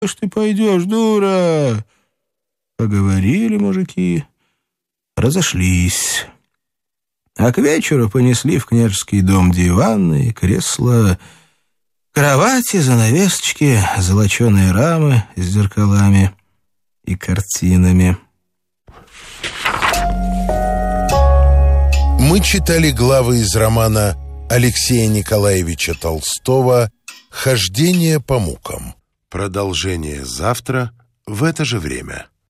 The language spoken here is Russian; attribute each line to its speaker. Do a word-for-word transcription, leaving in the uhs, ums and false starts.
Speaker 1: ж ты пойдешь, дура?» Поговорили мужики, разошлись. А к вечеру понесли в княжеский дом диваны, кресла, кровати, занавесочки, золоченые рамы с зеркалами и картинами.
Speaker 2: Мы читали главы из романа Алексея Николаевича Толстого «Хождение по мукам». Продолжение завтра в это же время.